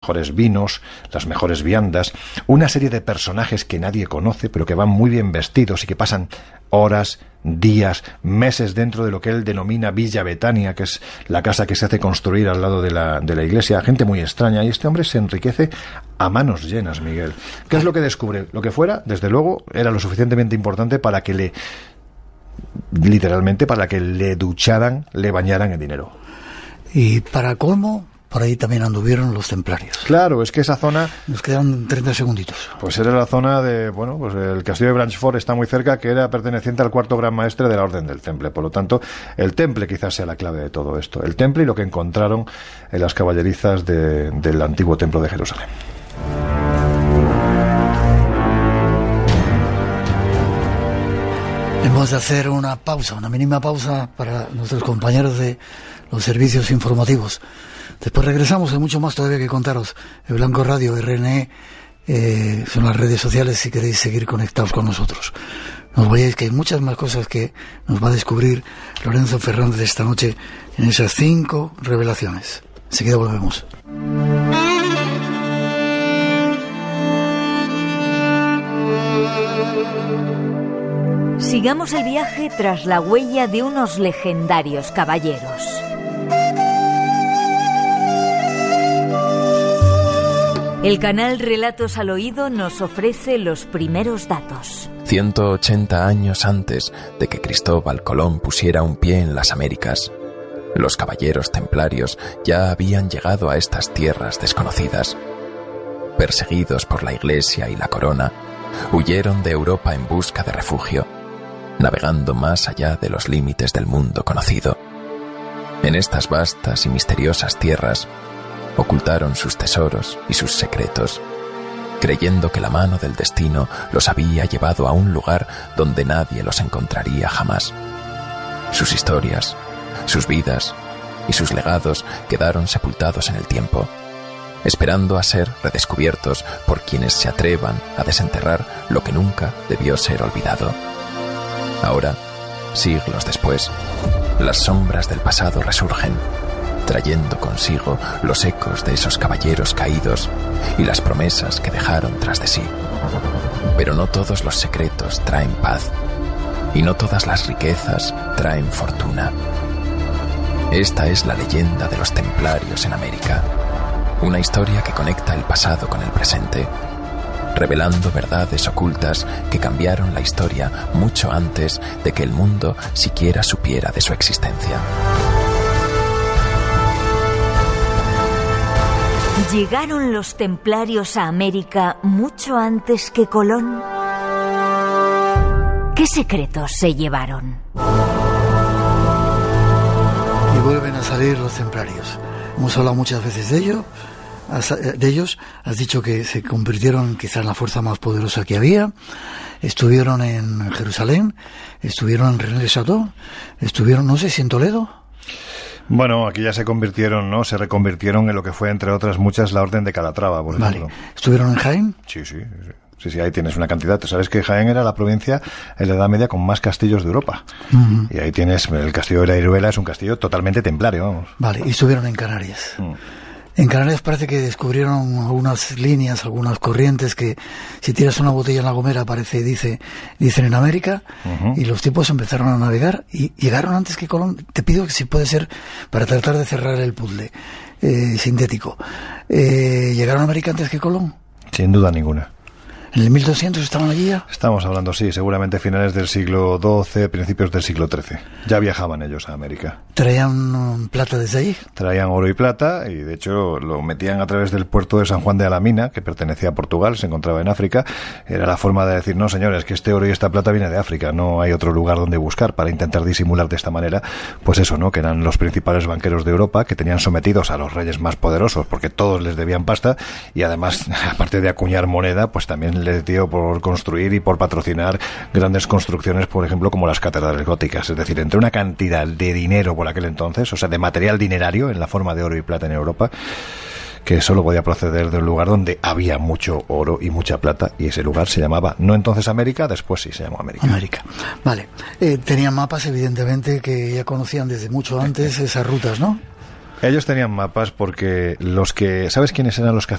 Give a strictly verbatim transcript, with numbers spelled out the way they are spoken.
mejores vinos, las mejores viandas, una serie de personajes que nadie conoce, pero que van muy bien vestidos y que pasan horas, días, meses dentro de lo que él denomina Villa Betania, que es la casa que se hace construir al lado de la, de la iglesia, gente muy extraña, y este hombre se enriquece a manos llenas, Miguel. ¿Qué es lo que descubre? Lo que fuera, desde luego, era lo suficientemente importante para que le, literalmente, para que le ducharan, le bañaran en dinero. Y para colmo, por ahí también anduvieron los templarios. Claro, es que esa zona... Nos quedan treinta segunditos. Pues era la zona de, bueno, pues el castillo de Blanchefort está muy cerca, que era perteneciente al cuarto gran maestre de la Orden del Temple. Por lo tanto, el Temple quizás sea la clave de todo esto. El Temple y lo que encontraron en las caballerizas de, del antiguo Templo de Jerusalén. Hemos de hacer una pausa, una mínima pausa para nuestros compañeros de los servicios informativos. Después regresamos, hay mucho más todavía que contaros. El Blanco Radio, R N E, eh, son las redes sociales si queréis seguir conectados con nosotros. No os vayáis, que hay muchas más cosas que nos va a descubrir Lorenzo Fernández esta noche en esas cinco revelaciones. Enseguida volvemos. Sigamos el viaje tras la huella de unos legendarios caballeros. El canal Relatos al Oído nos ofrece los primeros datos. ciento ochenta años antes de que Cristóbal Colón pusiera un pie en las Américas, los caballeros templarios ya habían llegado a estas tierras desconocidas. Perseguidos por la Iglesia y la corona, huyeron de Europa en busca de refugio, navegando más allá de los límites del mundo conocido. En estas vastas y misteriosas tierras, ocultaron sus tesoros y sus secretos, creyendo que la mano del destino los había llevado a un lugar donde nadie los encontraría jamás. Sus historias, sus vidas y sus legados quedaron sepultados en el tiempo, esperando a ser redescubiertos por quienes se atrevan a desenterrar lo que nunca debió ser olvidado. Ahora, siglos después, las sombras del pasado resurgen, trayendo consigo los ecos de esos caballeros caídos y las promesas que dejaron tras de sí. Pero no todos los secretos traen paz, y no todas las riquezas traen fortuna. Esta es la leyenda de los templarios en América, una historia que conecta el pasado con el presente, revelando verdades ocultas que cambiaron la historia mucho antes de que el mundo siquiera supiera de su existencia. ¿Llegaron los templarios a América mucho antes que Colón? ¿Qué secretos se llevaron? Y vuelven a salir los templarios. Hemos hablado muchas veces de ello, de ellos. Has dicho que se convirtieron quizás en la fuerza más poderosa que había. Estuvieron en Jerusalén, estuvieron en Rennes-le-Château, estuvieron, no sé si en Toledo. Bueno, aquí ya se convirtieron, ¿no? Se reconvirtieron en lo que fue, entre otras muchas, la Orden de Calatrava, por ejemplo. Vale. ¿Estuvieron en Jaén? Sí, sí, sí. Sí, sí, ahí tienes una cantidad. Sabes que Jaén era la provincia en la Edad Media con más castillos de Europa. Uh-huh. Y ahí tienes el castillo de la Iruela, es un castillo totalmente templario, vamos. Vale, y estuvieron en Canarias. Uh. En Canarias parece que descubrieron algunas líneas, algunas corrientes que si tiras una botella en La Gomera aparece, dice, dicen en América, uh-huh. Y los tipos empezaron a navegar y llegaron antes que Colón. Te pido que si puede ser para tratar de cerrar el puzzle eh, sintético. Eh, ¿Llegaron a América antes que Colón? Sin duda ninguna. ¿En el mil doscientos estaban allí ya? Estamos hablando, sí, seguramente finales del siglo doce, principios del siglo trece. Ya viajaban ellos a América. ¿Traían um, plata desde allí? Traían oro y plata, y de hecho lo metían a través del puerto de San Juan de Alamina, que pertenecía a Portugal, se encontraba en África. Era la forma de decir, no señores, que este oro y esta plata viene de África, no hay otro lugar donde buscar, para intentar disimular de esta manera, pues eso, ¿no? Que eran los principales banqueros de Europa, que tenían sometidos a los reyes más poderosos, porque todos les debían pasta, y además, aparte de acuñar moneda, pues también les dio por construir y por patrocinar grandes construcciones, por ejemplo, como las catedrales góticas. Es decir, entre una cantidad de dinero por aquel entonces, o sea, de material dinerario en la forma de oro y plata en Europa, que solo podía proceder de un lugar donde había mucho oro y mucha plata, y ese lugar se llamaba, no entonces América, después sí se llamó América. América. Vale. Eh, tenían mapas, evidentemente, que ya conocían desde mucho antes esas rutas, ¿no? Ellos tenían mapas porque los que... ¿Sabes quiénes eran los que